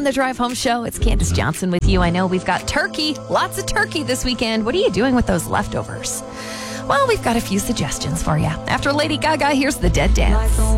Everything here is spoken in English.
on the Drive Home Show. It's Candace Johnson with you. I know we've got turkey, lots of turkey this weekend. What are you doing with those leftovers? Well, we've got a few suggestions for you. After Lady Gaga, here's The Dead Dance.